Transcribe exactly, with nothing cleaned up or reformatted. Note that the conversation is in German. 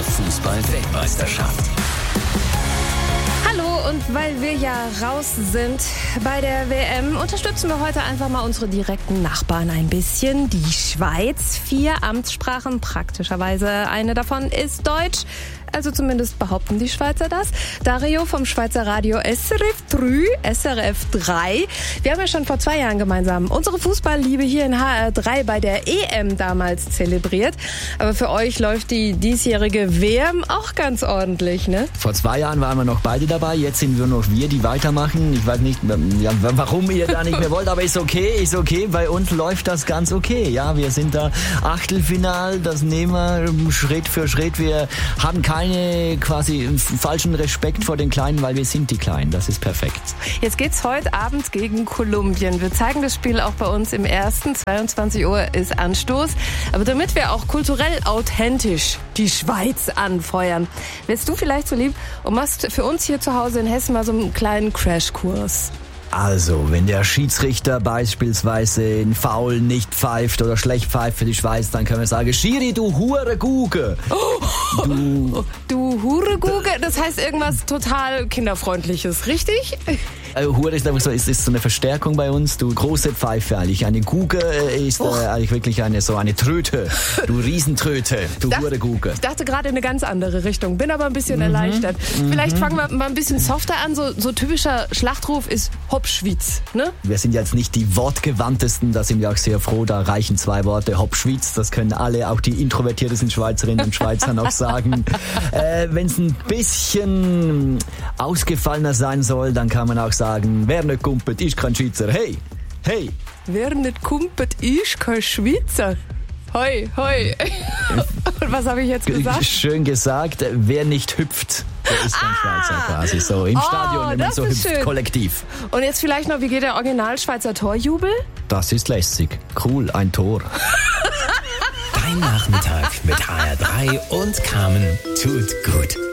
Fußball-Weltmeisterschaft. Hallo, und weil wir ja raus sind bei der W M, unterstützen wir heute einfach mal unsere direkten Nachbarn ein bisschen. Die Schweiz, vier Amtssprachen, praktischerweise eine davon ist Deutsch. Also zumindest behaupten die Schweizer das. Dario vom Schweizer Radio S R F drei, S R F drei. Wir haben ja schon vor zwei Jahren gemeinsam unsere Fußballliebe hier in H R drei bei der E M damals zelebriert. Aber für euch läuft die diesjährige W M auch ganz ordentlich, ne? Vor zwei Jahren waren wir noch beide dabei, jetzt sind wir noch wir, die weitermachen. Ich weiß nicht, ja, warum ihr da nicht mehr wollt, aber ist okay, ist okay. Bei uns läuft das ganz okay. Ja, wir sind da Achtelfinal, das nehmen wir Schritt für Schritt. Wir haben keine quasi falschen Respekt vor den Kleinen, weil wir sind die Kleinen. Das ist perfekt. Jetzt geht's heute Abend gegen Kolumbien. Wir zeigen das Spiel auch bei uns im ersten. zweiundzwanzig Uhr ist Anstoß. Aber damit wir auch kulturell authentisch die Schweiz anfeuern, wärst du vielleicht so lieb und machst für uns hier zu Hause in Hessen mal so einen kleinen Crashkurs. Also, wenn der Schiedsrichter beispielsweise einen Foul nicht pfeift oder schlecht pfeift für die Schweiz, dann können wir sagen, Schiri, du Hurenguge. Oh, du, du Hurenguge, das heißt irgendwas total Kinderfreundliches, richtig? Äh, Hure ist einfach so, ist, ist so eine Verstärkung bei uns. Du große Pfeife eigentlich. Eine Guge ist äh, eigentlich wirklich eine so eine Tröte. Du Riesentröte, du Hurenguge. Ich dachte gerade in eine ganz andere Richtung, bin aber ein bisschen mhm. erleichtert. Vielleicht fangen wir mal ein bisschen softer an. So, so typischer Schlachtruf ist Hopschwitz, ne? Wir sind jetzt nicht die wortgewandtesten, da sind wir auch sehr froh, da reichen zwei Worte. Hopschwitz, das können alle, auch die introvertiertesten Schweizerinnen und Schweizer noch sagen. Äh, wenn es ein bisschen ausgefallener sein soll, dann kann man auch sagen, wer nicht kumpelt, ist kein Schweizer. Hey, hey. Wer nicht kumpelt, ist kein Schweizer. Hoi, hoi. Und was habe ich jetzt gesagt? Schön gesagt, wer nicht hüpft, der ist kein ah, Schweizer quasi. So im oh, Stadion, wenn man so hüpft, schön. Kollektiv. Und jetzt vielleicht noch, wie geht der Original-Schweizer Torjubel? Das ist lässig. Cool, ein Tor. Dein Nachmittag mit H R drei und Carmen tut gut.